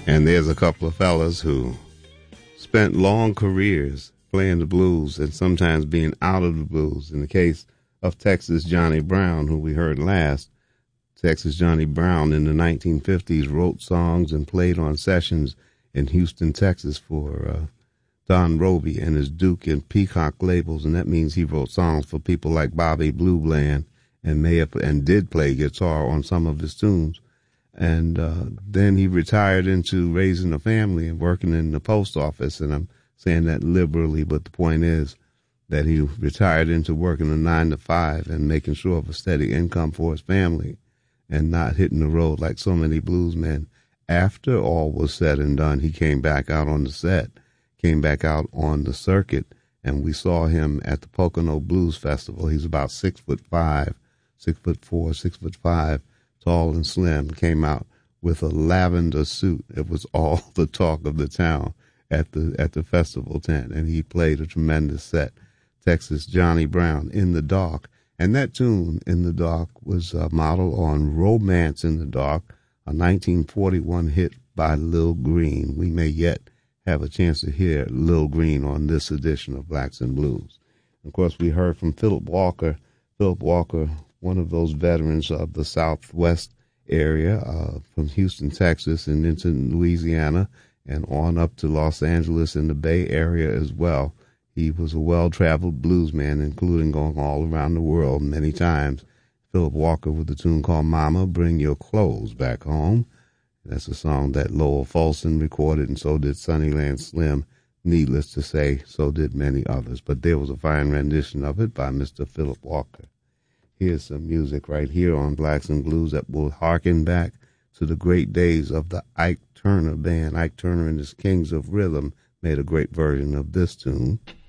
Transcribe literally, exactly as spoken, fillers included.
And there's a couple of fellas who spent long careers playing the blues and sometimes being out of the blues. In the case of Texas Johnny Brown, who we heard last, Texas Johnny Brown in the nineteen fifties wrote songs and played on sessions in Houston, Texas for uh, Don Roby and his Duke and Peacock labels, and that means he wrote songs for people like Bobby Blue Bland and may have, and did play guitar on some of his tunes. And uh, then he retired into raising a family and working in the post office, and I'm saying that liberally, but the point is that he retired into working a nine to five and making sure of a steady income for his family and not hitting the road like so many blues men. After all was said and done, he came back out on the set, came back out on the circuit, and we saw him at the Pocono Blues Festival. He's about six foot five, six foot four, six foot five, tall and slim, came out with a lavender suit. It was all the talk of the town at the at the festival tent, and he played a tremendous set. Texas Johnny Brown, In the Dark. And that tune, In the Dark, was uh, modeled on Romance in the Dark, a nineteen forty-one hit by Lil Green. We may yet have a chance to hear Lil Green on this edition of Blacks and Blues. Of course, we heard from Philip Walker. Philip Walker, one of those veterans of the Southwest area, uh, from Houston, Texas, and into Louisiana, and on up to Los Angeles and the Bay Area as well. He was a well-traveled blues man, including going all around the world many times. Philip Walker with a tune called Mama, Bring Your Clothes Back Home. That's a song that Lowell Fulson recorded, and so did Sunnyland Slim. Needless to say, so did many others. But there was a fine rendition of it by Mister Philip Walker. Here's some music right here on Blacks and Blues that will harken back to the great days of the Ike Turner Band. Ike Turner and his Kings of Rhythm made a great version of this tune.